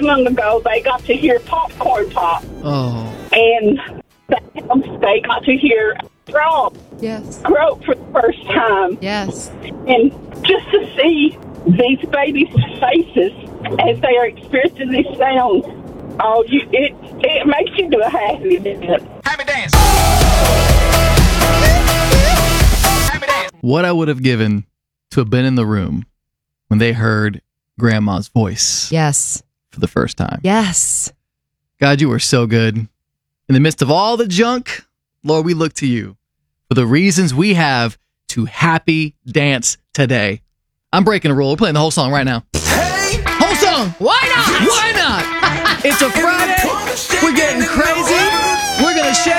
too long ago, they got to hear Popcorn Pop. Oh. And they got to hear Frog croak for the first time. Yes. And just to see these babies' faces as they are experiencing these sounds, it makes you do a happy dance. Happy dance. Happy dance. What I would have given to have been in the room when they heard Grandma's voice. Yes. For the first time. Yes. God, you are so good. In the midst of all the junk, Lord, we look to you for the reasons we have to happy dance today. I'm breaking a rule. We're playing the whole song right now. Hey, Whole song. Why not? Why not? It's a Friday. We're getting crazy.